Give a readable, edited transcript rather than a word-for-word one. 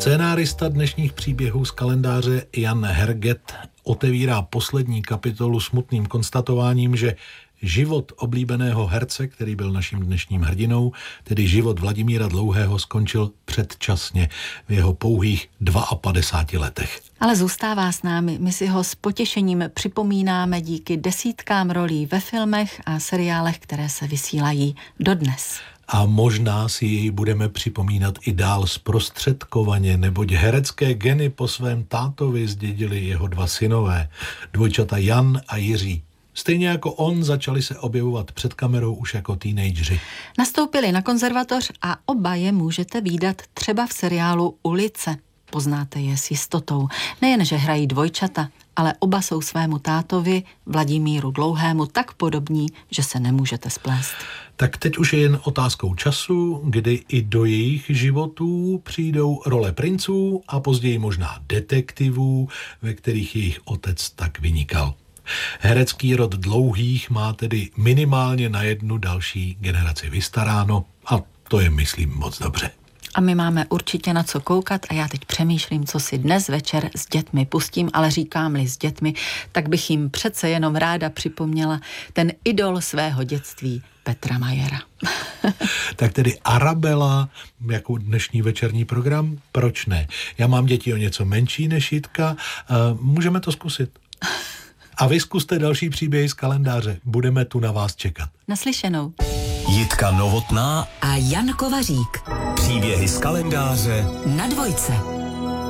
Scénárista dnešních příběhů z kalendáře Jan Herget otevírá poslední kapitolu smutným konstatováním, že život oblíbeného herce, který byl naším dnešním hrdinou, tedy život Vladimíra Dlouhého, skončil předčasně v jeho pouhých 52 letech. Ale zůstává s námi, my si ho s potěšením připomínáme díky desítkám rolí ve filmech a seriálech, které se vysílají dodnes. A možná si jej budeme připomínat i dál zprostředkovaně, neboť herecké geny po svém tátovi zdědili jeho dva synové, dvojčata Jan a Jiří. Stejně jako on začali se objevovat před kamerou už jako teenageři. Nastoupili na konzervatoř a oba je můžete vídat třeba v seriálu Ulice. Poznáte je s jistotou. Nejen, že hrají dvojčata, ale oba jsou svému tátovi, Vladimíru Dlouhému, tak podobní, že se nemůžete splést. Tak teď už je jen otázkou času, kdy i do jejich životů přijdou role princů a později možná detektivů, ve kterých jejich otec tak vynikal. Herecký rod Dlouhých má tedy minimálně na jednu další generaci vystaráno a to je, myslím, moc dobře. A my máme určitě na co koukat a já teď přemýšlím, co si dnes večer s dětmi pustím, ale říkám-li s dětmi, tak bych jim přece jenom ráda připomněla ten idol svého dětství, Petra Majera. Tak tedy Arabela jako dnešní večerní program? Proč ne? Já mám děti o něco menší než Jitka, můžeme to zkusit. A vy zkuste další příběhy z kalendáře. Budeme tu na vás čekat. Naslyšenou. Jitka Novotná a Jan Kovařík. Příběhy z kalendáře na Dvojce.